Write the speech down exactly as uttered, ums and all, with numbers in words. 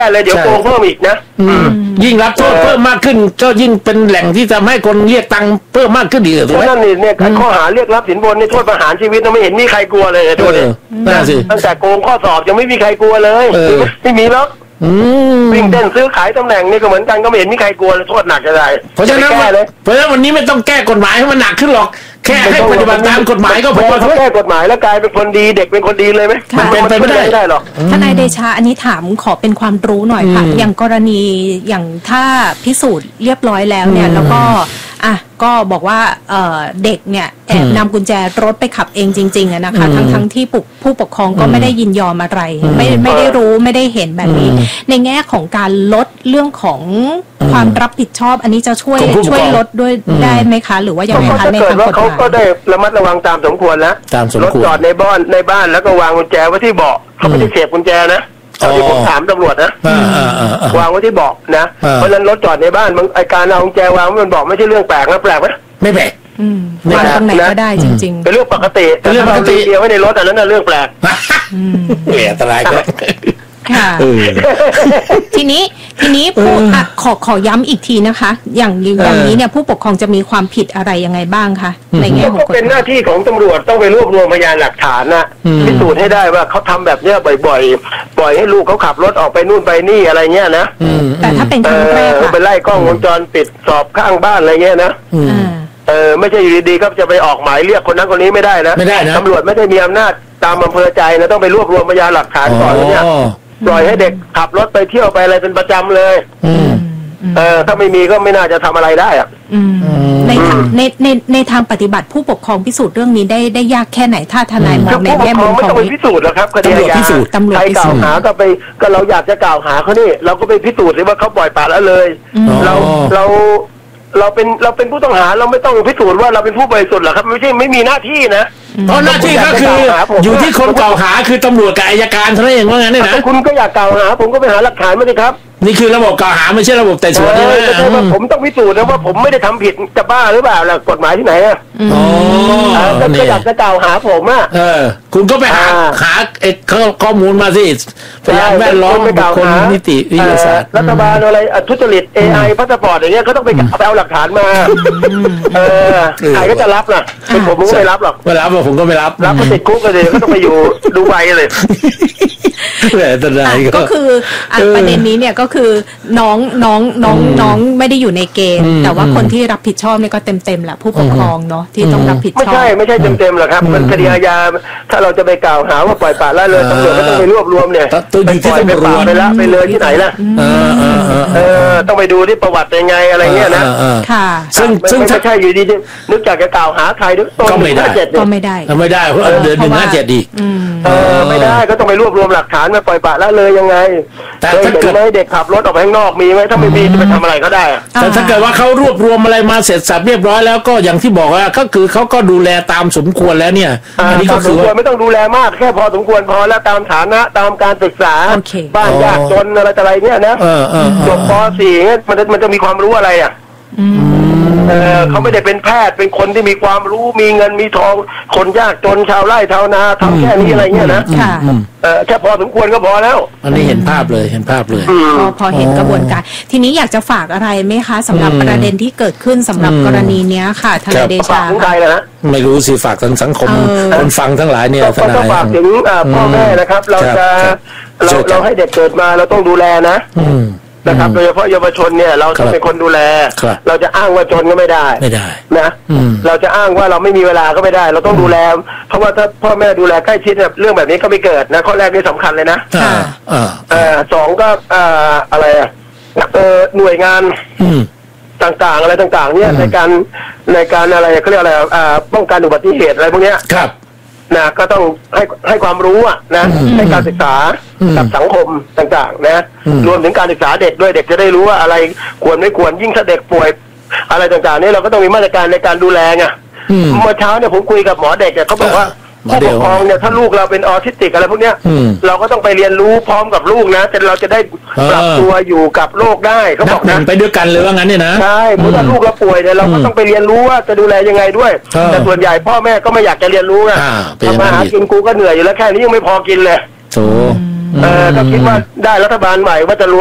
เลยเดี๋ยวโกงเพิ่มอีกนะยิ่งรับโทษเพิ่มมากขึ้นก็ยิ่งเป็นแหล่งที่ทำให้คนเรียกตังค์เพิ่มมากขึ้นดีถูกไหมนั่นนี่เนี่ยข้อหาเรียกรับสินบนนี่โทษประหารชีวิตนะไม่เห็นมีใครกลัวเลยโทษเลยตั้งแต่โกงข้อสอบยังไม่มีใครกลัวเลยไม่มีแล้ววิ่งเต้นซื้อขายตำแหน่งนี่ก็เหมือนกันก็ไม่เห็นมีใครกลัวเลยโทษหนักจะได้เพราะฉะนั้นเพราะฉะนั้นวันนี้ไม่ต้องแก้กฎหมายให้มันหนักขึ้นหรอกแค่ให้ปฏิบัติตามกฎหมายก็พอถ้าแก้กฎหมายแล้วกลายเป็นคนดีเด็กเป็นคนดีเลยไหมมันเป็นไปไม่ได้หรอกทนายเดชาอันนี้ถามขอเป็นความรู้หน่อยค่ะอย่างกรณีอย่างถ้าพิสูจน์เรียบร้อยแล้วเนี่ยแล้วก็อ่ะก็บอกว่าเด็กเนี่ยแอบนำกุญแจรถไปขับเองจริงๆนะคะทั้งทั้งที่ผู้ปกครองก็ไม่ได้ยินยอมอะไรไม่ไม่ได้รู้ไม่ได้เห็นแบบนี้ในแง่ของการลดเรื่องของความรับผิดชอบอันนี้จะช่วยช่วยลดด้วยได้ไหมคะหรือว่ายังไงคะในทางกฎหมายเขาก็ได้ระมัดระวังตามสมควรแล้วรถจอดในบ้านในบ้านแล้วก็วางกุญแจไว้ที่เบาะเขาไม่ได้เสียบกุญแจนะตอนที่ผมถามตำรวจนะวางไว้ที่เบาะนะเพราะฉะนั้นรถจอดในบ้านบางไอการเอากุญแจวางไว้บนเบาะไม่ใช่เรื่องแปลกนะแปลกไหมไม่แปลกวางตรงไหนก็ได้จริงๆเป็นเรื่องปกติเป็นเรื่องปกติเดียวไว้ในรถอันนั้นน่ะเรื่องแปลกแหมอันตรายก็ค่ะทีนี้ทีนี้ผู้ขอขอย้ำอีกทีนะคะอย่างอย่างนี้เนี่ยผู้ปกครองจะมีความผิดอะไรยังไงบ้างคะในแง่ของกฎหมายเป็นหน้าที่ของตำรวจต้องไปรวบรวมพยานหลักฐานนะพิสูจน์ให้ได้ว่าเขาทำแบบเนี้ยบ่อยๆปล่อยให้ลูกเขาขับรถออกไปนู่นไปนี่อะไรเงี้ยนะแต่ถ้าเป็นครั้งแรกไปไล่กล้องวงจรปิดสอบข้างบ้านอะไรเงี้ยนะเออไม่ใช่อยู่ดีๆก็จะไปออกหมายเรียกคนนั้นคนนี้ไม่ได้นะไม่ได้นะตำรวจไม่ได้มีอำนาจตามอำเภอใจนะต้องไปรวบรวมพยานหลักฐานก่อนเนี่ยปล่อยให้เด็กขับรถไปเที่ยวไปอะไรเป็นประจำเลยเออถ้าไม่มีก็ไม่น่าจะทำอะไรได้อ่ะในในในในทางปฏิบัติผู้ปกครองพิสูจน์เรื่องนี้ได้ได้ยากแค่ไหนถ้าทนายมองในแง่มุมของไม่ต้องไปพิสูจน์หรอกครับคดีอาญาใครกล่าวหาก็ไปก็เราอยากจะกล่าวหาเขานี่เราก็ไปพิสูจน์สิว่าเขาปล่อยปละละเลยเราเราเราเป็นเราเป็นผู้ต้องหาเราไม่ต้องพิสูจน์ว่าเราเป็นผู้บริสุทธิ์หรอกครับไม่ใช่ไม่มีหน้าที่นะเพราะหน้าที่ก็คืออยู่ที่คนกล่าวหาคือตำรวจกับอัยการเท่านั้นเองว่างั้นเนี่ยนะคุณก็อยากกล่าวหาผมก็ไปหาหลักฐานมาสิครับนี่คือระบบกล่าวหาไม่ใช่ระบบไต่สวนใช่ไหมผมต้องพิสูจน์นะว่าผมไม่ได้ทำผิดจะบ้าหรือเปล่าล่ะกฎหมายที่ไหนอ่ะอ๋อก็อยากจะกล่าวหาผมอ่ะเออคุณก็ไปหาหาเอกข้อมูลมาสิพยานแวดล้อมบุคคลนิติวิทยาศาสตร์รัฐบาลอะไรทุจริต เอ ไอ พาสปอร์ตอย่างเงี้ยเขาต้องไปเอาหลักฐานมาเออใครก็จะรับล่ะเป็นผมผมไม่รับหรอกไม่รับหรอกผมก็ไม่รับรับก็ติดคุกเลยก็ต้องไปอยู่ดูใบเลยก็คือประเด็นนี้เนี่ยก็คือน้องน้องน้องน้องไม่ได้อยู่ในเกณฑ์แต่ว่าคนที่รับผิดชอบเนี่ยก็เต็มเต็มแหละผู้ปกครองเนาะที่ต้องรับผิดชอบไม่ใช่ไม่ใช่เต็มเต็มหรอกครับมันคดีอาญาถ้าเราจะไปกล่าวหาว่าปล่อยปละละเลยตำรวจก็ต้องไปรวบรวมเนี่ยไปปล่อยไปปราบไปละไปเลยที่ไหนล่ะเออต้องไปดูที่ประวัติยังไงอะไรเงี้ยนะค่ะซึ่งซึ่งไม่ใช่อยู่ดีนึกจากจะกล่าวหาใครด้วยก็ไม่ได้ก็ไม่ได้ไม่ได้เพราะเดือนหนึ่งห้าเจ็ดอีกเออไม่ได้ก็ต้องไปรวบรวมหลักฐานมาปล่อยปละละเลยยังไงแต่ถ้าเกิดเด็กขับรถออกไปข้างนอกมีไหมถ้าไม่มีจะไปทำอะไรก็ได้แต่ถ้าเกิดว่าเขารวบรวมอะไรมาเสร็จสับเรียบร้อยแล้วก็อย่างที่บอกว่าก็คือเขาก็ดูแลตามสมควรแล้วเนี่ยอันนี้ก็คือไม่ต้องดูแลมากแค่พอสมควรพอแล้วตามฐานะตามการศึกษาบ้านยากจนอะไรอะไรเนี่ยนะจบป สี่มันมันจะมีความรู้อะไรอ่ะเออเขาไม่ได้เป็นแพทย์เป็นคนที่มีความรู้มีเงินมีทองคนยากจนชาวไร่ชาวนาทำแค่นี้อะไรเงี้ยนะเออแค่พอสมควรก็พอแล้วอันนี้เห็นภาพเลยเห็นภาพเลยพอพอเห็นกระบวนการทีนี้อยากจะฝากอะไรไหมคะสำหรับประเด็นที่เกิดขึ้นสำหรับกรณีเนี้ยค่ะทนายเดชาไม่รู้สิฝากทั้งสังคมคนฟังทั้งหลายเนี่ยทนายฝากถึงพ่อแม่นะครับเราจะเราเราให้เด็กเกิดมาเราต้องดูแลนะนะครับโดยเฉพาะเยาวชนเนี่ยเราต้องเป็นคนดูแลเราจะอ้างว่าจนก็ไม่ได้ไม่ได้นะเราจะอ้างว่าเราไม่มีเวลาก็ไม่ได้เราต้องดูแลเพราะว่าถ้าพ่อแม่ดูแลใกล้ชิดเนี่ยเรื่องแบบนี้ก็ไม่เกิดนะข้อแรกนี่สำคัญเลยนะสองก็อะไรอ่ะหน่วยงานต่างๆอะไรต่างๆเนี่ยในการในการอะไรเขาเรียกอะไรป้องกันอุบัติเหตุอะไรพวกเนี้ยนะก็ต้องให้ให้ความรู้อ่ะนะให้การศึกษากับสังคมต่างๆนะรวมถึงการศึกษาเด็กด้วยเด็กจะได้รู้ว่าอะไรควรไม่ควรยิ่งถ้าเด็กป่วยอะไรต่างๆนี่เราก็ต้องมีมาตรการในการดูแลไงเมื่อเช้าเนี่ยผมคุยกับหมอเด็กเนี่ยเขาบอกว่าผู้ปกครองเนี่ยถ้าลูกเราเป็นออทิสติกอะไรพวกเนี้ยเราก็ต้องไปเรียนรู้พร้อมกับลูกนะแต่เราจะได้ปรับตัวอยู่กับโลกได้เขาบอกนะไปด้วยกันเลยว่างั้นเนี่ยนะใช่เมื่อลูกเราป่วยเนี่ยเราก็ต้องไปเรียนรู้ว่าจะดูแลยังไงด้วยแต่ส่วนใหญ่พ่อแม่ก็ไม่อยากจะเรียนรู้นะทำมาหากินกูก็เหนื่อยอยู่แล้วแค่นี้ยังไม่พอกินเลยโธ่เออก็คิดว่าได้รัฐบาลใหม่ว่าจะรวย